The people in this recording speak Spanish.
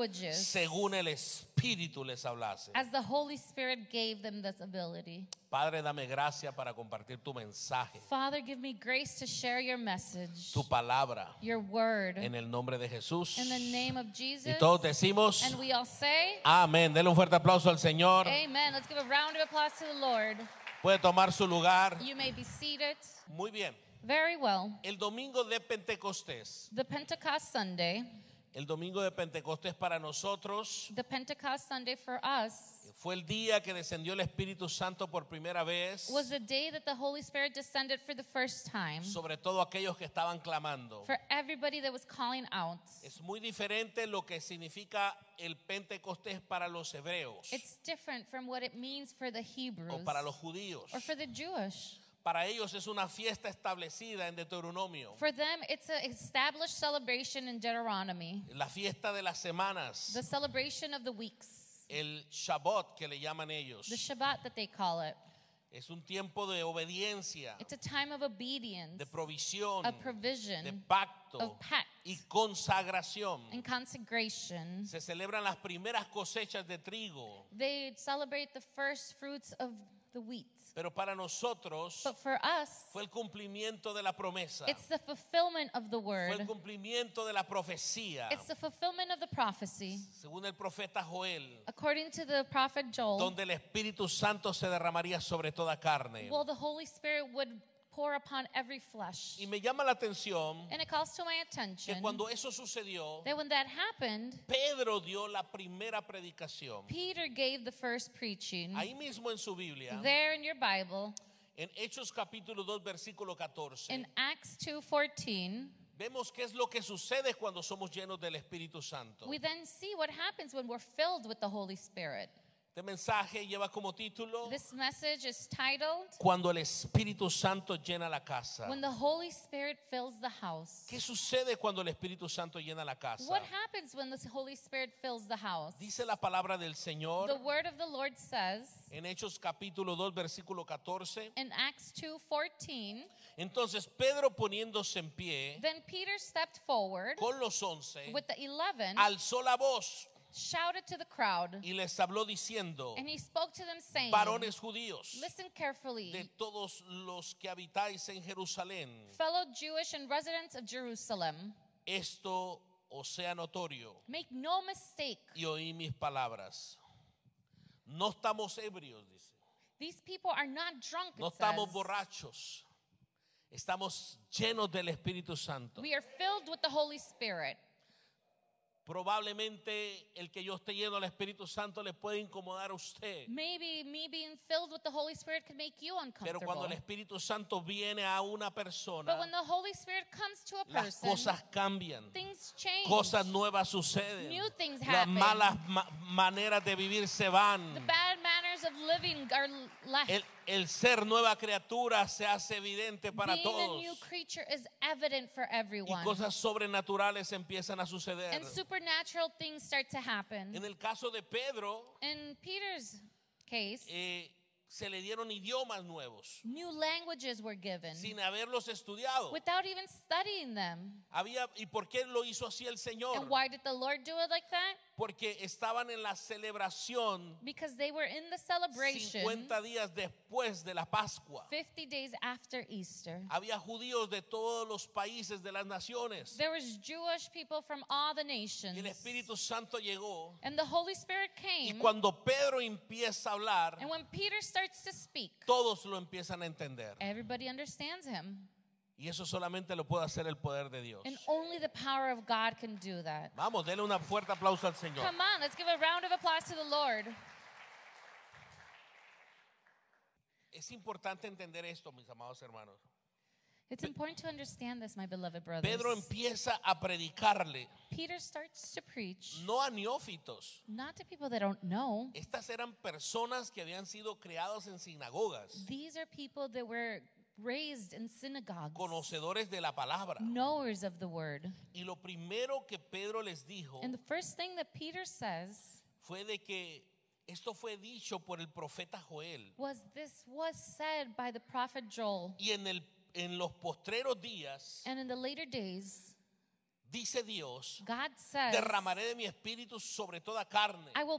languages según el Espíritu les hablase. as the Holy Spirit gave them this ability. Padre, dame gracia para compartir tu mensaje, Father, give me grace to share your message, tu palabra, your word, en el nombre de Jesús. in the name of Y Jesus. todos decimos And we all say, amén. Denle un fuerte aplauso al Señor. amen. Let's give a round of applause to the Lord. Puede tomar su lugar. You may be seated. Muy bien. Very well. El domingo de Pentecostés. The Pentecost Sunday, El domingo de Pentecostés para nosotros the Pentecost Sunday for us, fue el día que descendió el Espíritu Santo por primera vez was the day that the Holy Spirit descended for the first time sobre todo aquellos que estaban clamando. for everybody that was calling out. Es muy diferente lo que significa el Pentecostés para los hebreos It's different from what it means for the o Hebrews para los judíos. or for the Jewish. Para ellos es una fiesta establecida en Deuteronomio, For them, it's an established celebration in Deuteronomy, la fiesta de las semanas, the celebration of the weeks, el Shabbat que le llaman ellos. the Shabbat that they call it. Es un tiempo de obediencia, It's a time of obedience, de provisión, of provision, de pacto of pact, y consagración. and consecration. Se celebran las primeras cosechas de trigo, They celebrate the first fruits of the wheat. pero para nosotros But for us, fue el cumplimiento de la promesa, it's the fulfillment of the fue el word. cumplimiento de la profecía, It's the fulfillment of the prophecy. según el profeta Joel, According to the prophet Joel, donde el Espíritu Santo se derramaría sobre toda carne. well, the Holy Spirit would pour upon every flesh. Y me llama la atención And it calls to my que attention cuando eso sucedió, that when that happened, Pedro dio la primera predicación. Peter gave the first preaching. Ahí mismo en su Biblia, There in your Bible, en Hechos capítulo 2, versículo 14, in Acts 2:14, vemos qué es lo que sucede cuando somos llenos del Espíritu Santo. we then see what happens when we're filled with the Holy Spirit. Este mensaje lleva como título This message is titled, Cuando el Espíritu Santo llena la casa. When the Holy Spirit Fills the House. ¿Qué sucede cuando el Espíritu Santo llena la casa? What happens when the Holy Spirit fills the house? Dice la palabra del Señor The word of the Lord says en Hechos capítulo 2, versículo 14. in Acts 2:14, Entonces Pedro, poniéndose en pie then Peter stepped forward con los 11, with the 11, alzó la voz shouted to the crowd, y les habló diciendo: and he spoke to them saying, varones judíos, listen de carefully, todos los que habitáis en Jerusalén, fellow Jewish and residents of Jerusalem, esto os sea notorio make no mistake, y oí mis palabras. No estamos ebrios, dice. these people are not drunk, No it estamos says. borrachos. Estamos llenos del Espíritu Santo. We are filled with the Holy Spirit. Probablemente el que yo esté lleno del Espíritu Santo le puede incomodar a usted. Maybe me being filled with the Holy Spirit could make you Pero cuando uncomfortable. el Espíritu Santo viene a una But when persona, the Holy Spirit comes to a las person, cosas cambian. things change. Cosas nuevas suceden. New things Las happen. malas maneras de vivir se The van. bad manners of living are left. El ser nueva criatura se hace evidente para Being a todos. new creature is evident for Y everyone. cosas sobrenaturales empiezan a suceder. And supernatural things start to happen. En el caso de Pedro, In Peter's case, se le dieron idiomas nuevos new languages were given sin haberlos estudiado. without even studying them. ¿Y por qué lo hizo así el Señor? And why did the Lord do it like that? Porque estaban en la celebración Because they were in the celebration 50 días después de la Pascua. 50 days after Easter. Había judíos de todos los países de las naciones. There was Jewish people from all the Y nations. el Espíritu Santo llegó. And the Holy Spirit Y came. cuando Pedro empieza a hablar, And when Peter starts to speak, todos lo empiezan a entender. everybody understands him. Y eso solamente lo puede hacer el poder de Dios. And only the power of God can do that. Vamos, denle un fuerte aplauso al Señor. Come on, let's give a round of applause to the Lord. Es importante entender esto, mis amados hermanos. It's important to understand this, my beloved brothers. Pedro empieza a predicarle, Peter starts to preach, no a neófitos. not to people that don't know. Estas eran personas que habían sido criados en sinagogas, These are people that were raised in synagogues, conocedores de la palabra. knowers of the word. Y lo primero que Pedro les dijo And the first thing that Peter says fue de que esto fue dicho por el profeta Joel. was this was said by the prophet Joel. Y en los postreros días And in the later days, dice Dios, God says, derramaré de mi espíritu sobre toda carne. I will